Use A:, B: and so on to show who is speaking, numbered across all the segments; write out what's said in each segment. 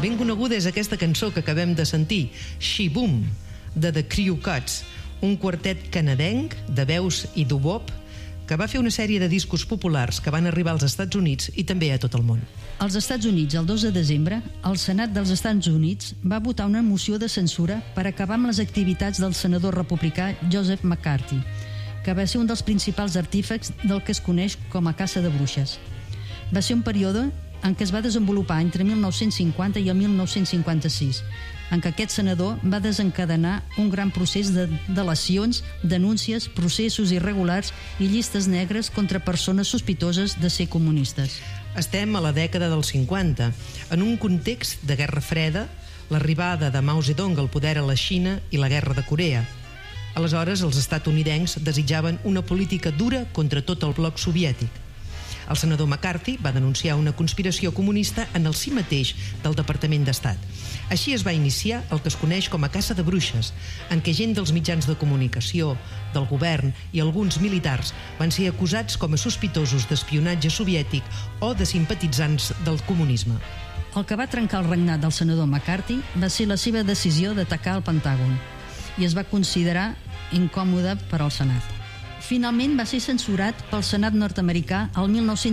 A: Ben coneguda és aquesta cançó que acabem de sentir, She Boom, de The Crew Cuts, un quartet canadenc de veus i doo-wop que va fer una sèrie de discos populars que van arribar als Estats Units i també a tot el món.
B: Als Estats Units, el 2 de desembre, el Senat dels Estats Units va votar una moció de censura per acabar amb les activitats del senador republicà Joseph McCarthy, que va ser un dels principals artífex del que es coneix com a caça de bruixes. Va ser un període en què es va desenvolupar entre 1950 i el 1956, en què aquest senador va desencadenar un gran procés de delacions, denúncies, processos irregulars i llistes negres contra persones sospitoses de ser comunistes.
A: Estem a la dècada dels 50, en un context de Guerra Freda, l'arribada de Mao Zedong al poder a la Xina i la Guerra de Corea. Aleshores, els estatunidencs desitjaven una política dura contra tot el bloc soviètic. El senador McCarthy va denunciar una conspiració comunista en el si mateix del Departament d'Estat. Així es va iniciar el que es coneix com a caça de bruixes, en què gent dels mitjans de comunicació, del govern i alguns militars van ser acusats com a sospitosos d'espionatge soviètic o de simpatitzants del comunisme.
B: El que va trencar el regnat del senador McCarthy va ser la seva decisió d'atacar el Pentàgon i es va considerar incòmode per al Senat. Finalment va ser censurat pel Senat nord-americà el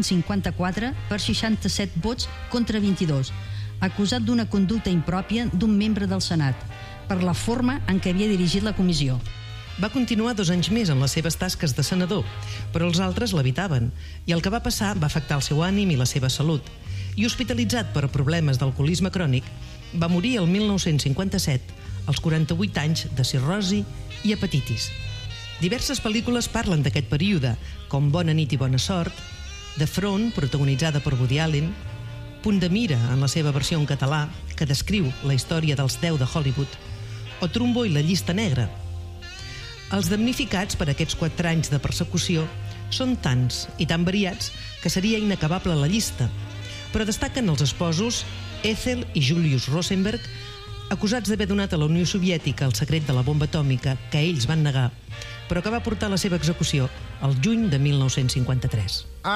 B: 1954 per 67 vots contra 22, acusat d'una conducta impròpia d'un membre del Senat, per la forma en què havia dirigit la comissió.
A: Va continuar 2 anys més en les seves tasques de senador, però els altres l'evitaven, i el que va passar va afectar el seu ànim i la seva salut. I hospitalitzat per problemes d'alcoholisme crònic, va morir el 1957, als 48 anys de cirrosi i hepatitis. Diverses pel·lícules parlen d'aquest període, com Bona nit i bona sort, The Front, protagonitzada per Woody Allen, Punt de mira, en la seva versió en català, que descriu la història dels 10 de Hollywood, o Trumbo i la llista negra. Els damnificats per aquests 4 anys de persecució són tants i tan variats que seria inacabable la llista, però destaquen els esposos Ethel i Julius Rosenberg, acusats d'haver donat a la Unió Soviètica el secret de la bomba atòmica que ells van negar, però que va portar a la seva execució el juny de 1953.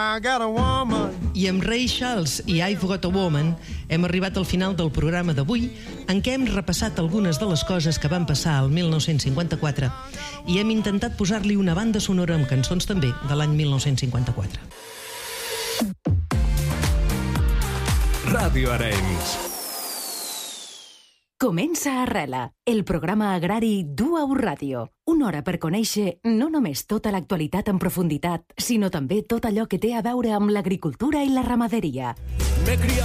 A: I amb Ray Charles i I've Got a Woman hem arribat al final del programa d'avui, en què hem repassat algunes de les coses que van passar al 1954 i hem intentat posar-li una banda sonora amb cançons també de l'any 1954.
C: Ràdio Arenys.
D: Comença Arrela, el programa agrari d'UAU Ràdio. Una hora per conèixer no només tota l'actualitat en profunditat, sinó també tot allò que té a veure amb l'agricultura i la ramaderia.